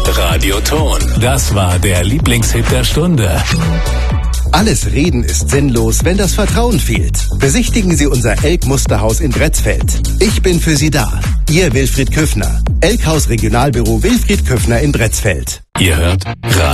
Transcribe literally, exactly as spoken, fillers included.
Radioton. Das war der Lieblingshit der Stunde. Alles Reden ist sinnlos, wenn das Vertrauen fehlt. Besichtigen Sie unser Elk-Musterhaus in Bretzfeld. Ich bin für Sie da. Ihr Wilfried Küffner. Elkhaus Regionalbüro Wilfried Küffner in Bretzfeld. Ihr hört Radio